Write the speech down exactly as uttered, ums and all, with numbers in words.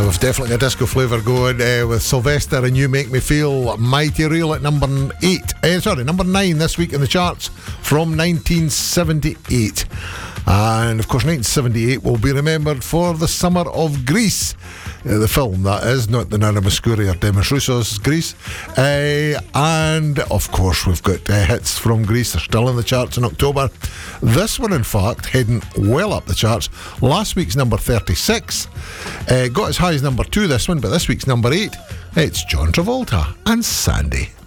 Uh, we've definitely got a disco flavour going uh, with Sylvester and You Make Me Feel Mighty Real at number eight. Uh, sorry, number nine this week in the charts from nineteen seventy-eight. And of course, nineteen seventy-eight will be remembered for The Summer of Greece. Uh, the film, that is, not the Nana Mouskouri or Demis Roussos' Greece. Uh, and of course, we've got uh, hits from Greece. They're still in the charts in October. This one, in fact, heading well up the charts. Last week's number thirty-six. Uh, got as high as number two, this one, but this week's number eight. It's John Travolta and Sandy.